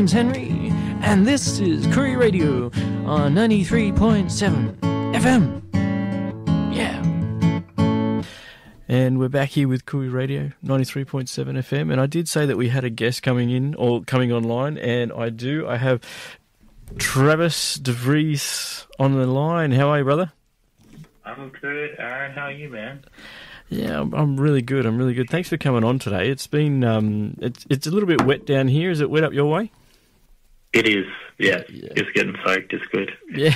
Henry, and this is Koori Radio on 93.7 FM. Yeah. And we're back here with Koori Radio, 93.7 FM. And I did say that we had a guest coming in, or coming online, and I do. I have Travis De Vries on the line. How are you, brother? I'm good. Aaron, how are you, man? Yeah, I'm really good. I'm really good. Thanks for coming on today. It's been it's a little bit wet down here. Is it wet up your way? It is. Yeah. It's getting soaked. It's good. Yeah.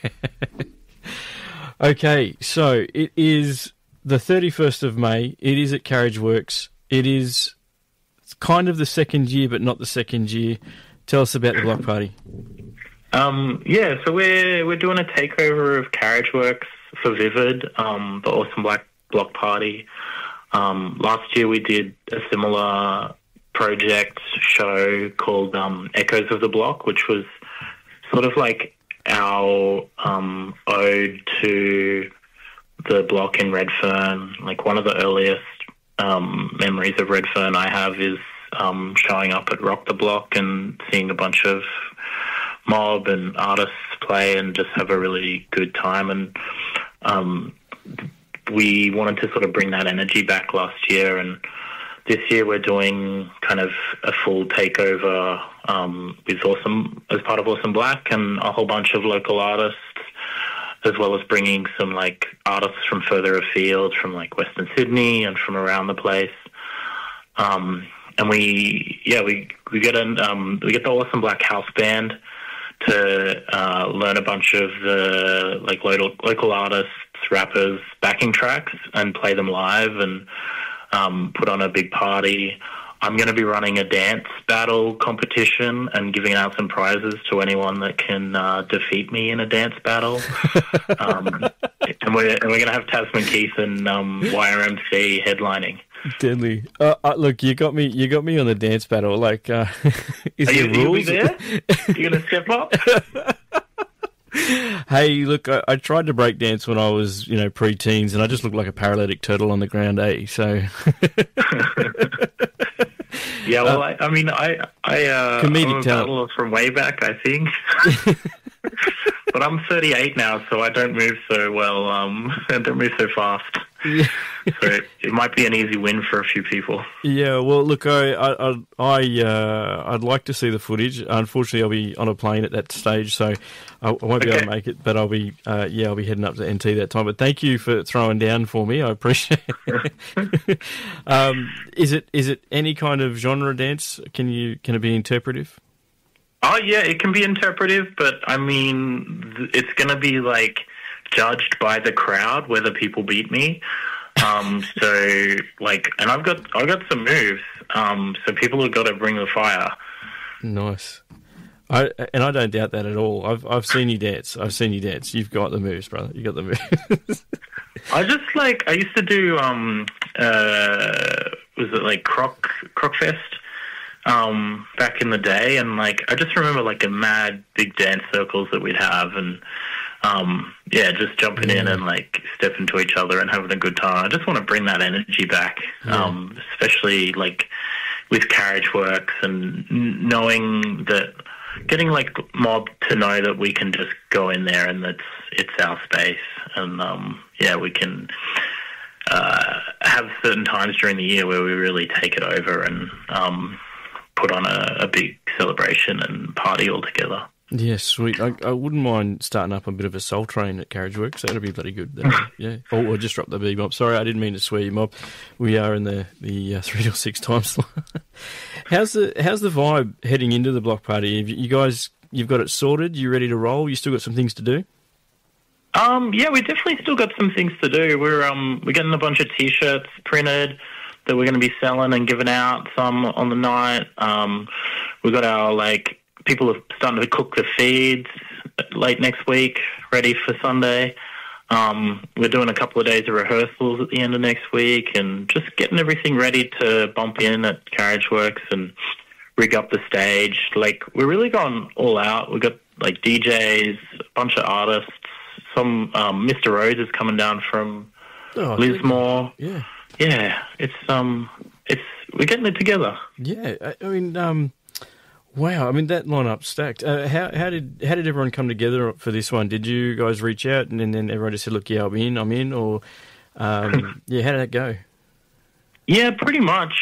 Okay, so it is the 31st of May. It is at Carriage Works. It's kind of the second year, but not the second year. Tell us about the block party. Yeah, so we're doing a takeover of Carriage Works for Vivid, the Awesome Black block party. Last year we did a similar project show called Echoes of the Block, which was sort of like our ode to the block in Redfern. Like, one of the earliest memories of Redfern I have is showing up at Rock the Block and seeing a bunch of mob and artists play and just have a really good time. And we wanted to sort of bring that energy back last year, and this year we're doing kind of a full takeover with as part of Awesome Black, and a whole bunch of local artists, as well as bringing some like artists from further afield, from like Western Sydney and from around the place. And we get the Awesome Black house band to learn a bunch of the like local artists, rappers, backing tracks, and play them live, and put on a big party. I'm going to be running a dance battle competition and giving out some prizes to anyone that can defeat me in a dance battle. And we're going to have Tasman Keith and YRMC headlining. Deadly. Look, you got me on the dance battle. Like, is there rules? You'll be there? You going to step up? Hey, look, I tried to break dance when I was, pre-teens, and I just looked like a paralytic turtle on the ground, So. Yeah, well, I'm a battler from way back, I think. But I'm 38 now, so I don't move so well. I don't move so fast. Yeah. So it might be an easy win for a few people. Yeah, well, look, I'd like to see the footage. Unfortunately, I'll be on a plane at that stage, so I won't be able to make it. But I'll be heading up to NT that time. But thank you for throwing down for me. I appreciate it. Is it any kind of genre dance? Can it be interpretive? Oh yeah, it can be interpretive, but I mean, it's going to be like judged by the crowd whether people beat me. So like, and I've got some moves. So people have got to bring the fire. Nice. I don't doubt that at all. I've seen you dance. You've got the moves, brother. You got the moves. I used to do was it like Croc Fest back in the day, and like I just remember like a mad big dance circles that we'd have, and just jumping in and like stepping to each other and having a good time. I just want to bring that energy back, especially like with Carriage Works, and knowing that, getting like mob to know that we can just go in there and it's our space, and we can have certain times during the year where we really take it over and put on a big celebration and party all together. Yeah, sweet. I wouldn't mind starting up a bit of a soul train at Carriage Works. That'd be bloody good. Yeah. Oh, I just dropped the B-mob. Sorry, I didn't mean to swear you, mob. We are in the 3 to 6 time slot. How's the vibe heading into the block party? You guys, you've got it sorted? You ready to roll? You still got some things to do? Yeah, we definitely still got some things to do. We're getting a bunch of T-shirts printed that we're going to be selling and giving out some on the night. We've got our people are starting to cook the feeds late next week, ready for Sunday. We're doing a couple of days of rehearsals at the end of next week, and just getting everything ready to bump in at Carriage Works and rig up the stage. Like, we're really going all out. We've got like DJs, a bunch of artists. Some Mr. Rose is coming down from Lismore. Yeah. Yeah, it's we're getting it together. Yeah, I mean, Wow, I mean that lineup stacked. How did everyone come together for this one? Did you guys reach out and then everyone just said, "Look, yeah, I'm in," or yeah, how did that go? Yeah, pretty much.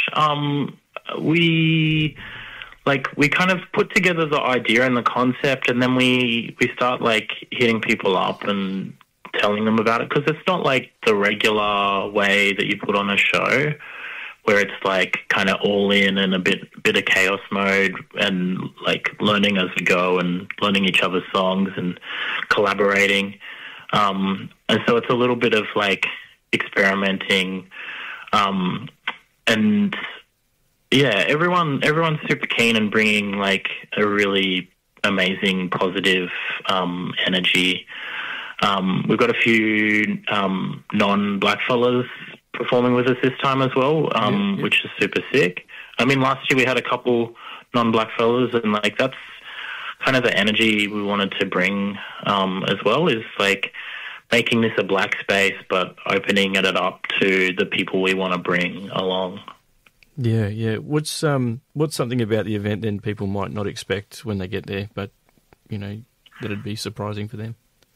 We kind of put together the idea and the concept, and then we start like hitting people up and telling them about it, because it's not like the regular way that you put on a show, where it's like kind of all in and a bit of chaos mode and like learning as we go and learning each other's songs and collaborating. And so it's a little bit of like experimenting. And yeah, everyone's super keen and bringing like a really amazing, positive energy. We've got a few non-black fellas performing with us this time as well, which is super sick. I mean, last year we had a couple non-black fellas, and like that's kind of the energy we wanted to bring as well, is like making this a black space but opening it up to the people we want to bring along. Yeah. What's something about the event then people might not expect when they get there, but you know, that'd be surprising for them?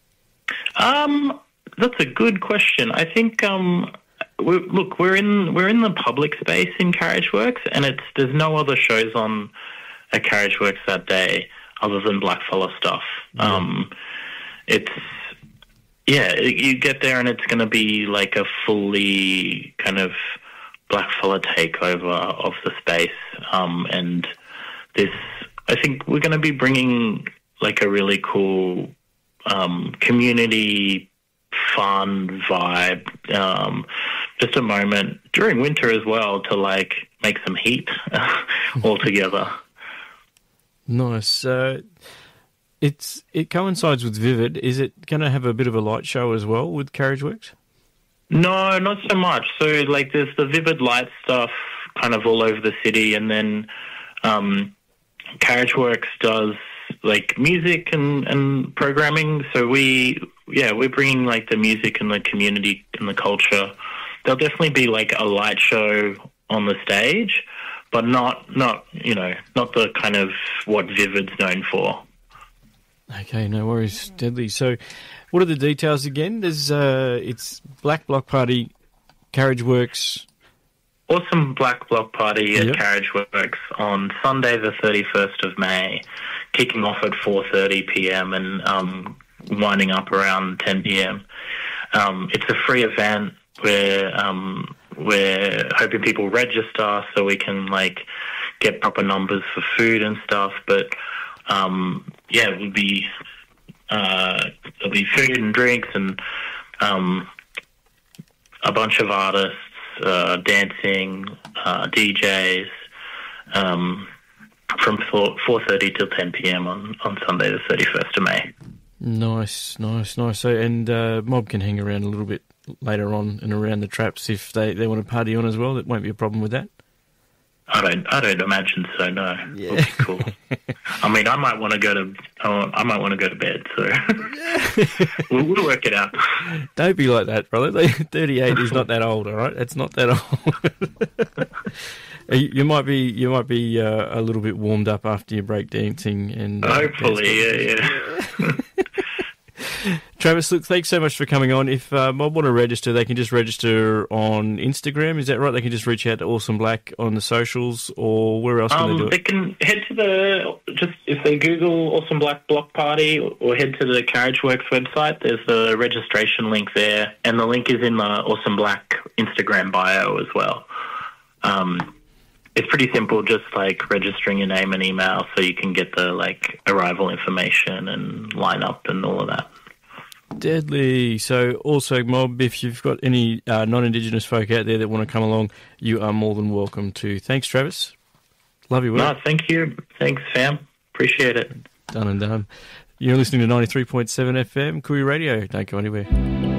That's a good question. I think we're in the public space in Carriageworks, and there's no other shows on at Carriageworks that day other than Blackfella stuff. You get there and it's going to be like a fully kind of Blackfella takeover of the space, and this, I think we're going to be bringing like a really cool community fun vibe, just a moment during winter as well to like make some heat all together. Nice. It coincides with Vivid. Is it going to have a bit of a light show as well with Carriageworks? No, not so much. So like there's the Vivid light stuff kind of all over the city, and then Carriageworks does like music and programming. So we're bringing like the music and the community and the culture. There'll definitely be like a light show on the stage, but not the kind of what Vivid's known for. Okay, no worries, Deadly. So what are the details again? There's it's Black Block Party, Carriageworks. Awesome Black Block Party at Carriageworks on Sunday the 31st of May, kicking off at 4:30 p.m. and winding up around 10 p.m. It's a free event where we're hoping people register so we can like get proper numbers for food and stuff. But there'll be food and drinks and a bunch of artists, dancing, DJs, from 4:30 till 10 p.m. on Sunday the 31st of May. Nice. So, and Mob can hang around a little bit later on and around the traps if they want to party on as well. That won't be a problem with that. I don't imagine so. No, yeah. It'll be cool. I mean, I might want to go to bed. So we'll work it out. Don't be like that, brother. 38 is not that old. All right, it's not that old. You might be a little bit warmed up after your break dancing and hopefully, yeah. Travis, look, thanks so much for coming on. If Mob want to register, they can just register on Instagram. Is that right? They can just reach out to Awesome Black on the socials, or where else can they do it? They can head to if they Google Awesome Black Block Party or head to the Carriageworks website. There's the registration link there, and the link is in the Awesome Black Instagram bio as well. It's pretty simple, just like registering your name and email so you can get the like arrival information and lineup and all of that. Deadly. So also, Mob, if you've got any non-Indigenous folk out there that want to come along, you are more than welcome to. Thanks, Travis. Love your work. No, thank you. Thanks, Sam. Appreciate it. Done and done. You're listening to 93.7 FM, Koori Radio. Don't go anywhere.